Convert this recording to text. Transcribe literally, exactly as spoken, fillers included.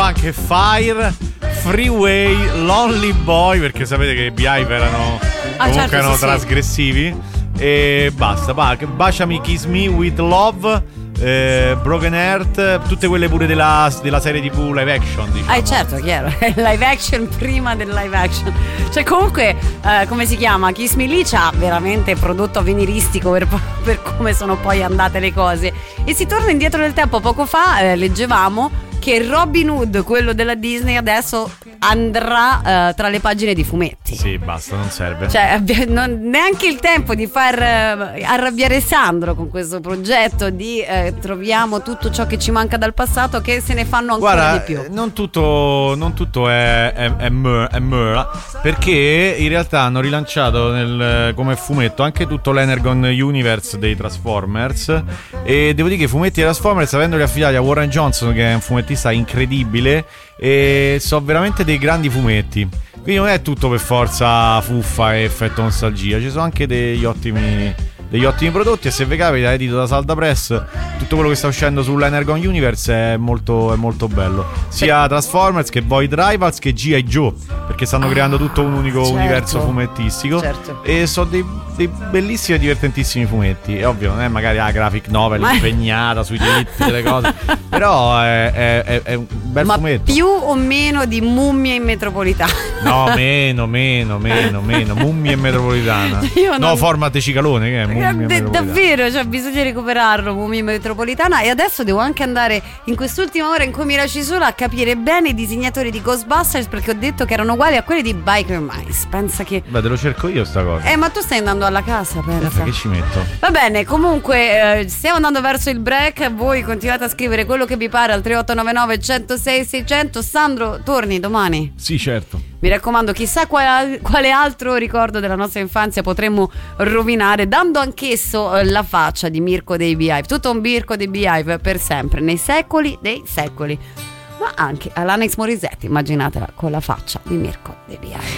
anche Fire, Freeway, Lonely Boy, perché sapete che i Beehive erano ah, comunque certo, erano sì, trasgressivi. Sì. E basta, ba- Baciami, Kiss Me With Love, eh, Broken Heart, tutte quelle pure della, della serie tivù live action, diciamo. Eh certo, chiaro, live action prima del live action. Cioè comunque, eh, come si chiama? Kiss Me Lee c'ha veramente prodotto avveniristico per, per come sono poi andate le cose. E si torna indietro nel tempo. Poco fa eh, leggevamo che Robin Hood, quello della Disney, adesso andrà uh, tra le pagine di fumetti. Sì, basta, non serve. Cioè, non, neanche il tempo di far uh, arrabbiare Sandro con questo progetto di uh, troviamo tutto ciò che ci manca dal passato, che se ne fanno ancora Guarda, di più. Non tutto, non tutto è, è, è, mur, è mur, perché in realtà hanno rilanciato nel, come fumetto anche tutto l'Energon Universe dei Transformers. E devo dire che i fumetti dei Transformers, avendoli affidati a Warren Johnson, che è un fumettista incredibile, e so veramente dei grandi fumetti. Quindi non è tutto per forza fuffa e effetto nostalgia, ci sono anche degli ottimi degli ottimi prodotti. E se vi capita, edito da Salda Press, tutto quello che sta uscendo sull'Energon Universe è molto, è molto bello, sia Transformers che Void Rivals che G I. Joe, perché stanno ah, creando tutto un unico certo. universo fumettistico, certo. E sono dei, dei bellissimi e divertentissimi fumetti. È ovvio, non è magari la graphic novel Ma... impegnata sui diritti delle cose, però è, è, è, è un bel Ma fumetto. Più o meno di Mummia in metropolitana? No, meno, meno, meno, meno. Mummia in metropolitana. Io non... No, format Cicalone, che è Mummia in metropolitana. Davvero, cioè bisogna recuperarlo, Mummia in metropolitana. E adesso devo anche andare in quest'ultima ora in cui mi lasci sola a capire bene i disegnatori di Ghostbusters, perché ho detto che erano uguali a quelli di Biker Mice. Pensa che... Beh, te lo cerco io sta cosa. Eh, ma tu stai andando alla casa, pensa. Che ci metto? Va bene, comunque eh, stiamo andando verso il break. Voi continuate a scrivere quello che vi pare al tre otto nove nove, uno zero sei, sei zero zero. Sandro, torni domani? Sì, certo. Mi raccomando, chissà quale, quale altro ricordo della nostra infanzia potremmo rovinare, dando anch'esso eh, la faccia di Mirko dei Beehive. Tutto un Mirko dei Beehive per sempre, nei secoli dei secoli. Ma anche Alanis Morissette, immaginatela con la faccia di Mirko dei Beehive.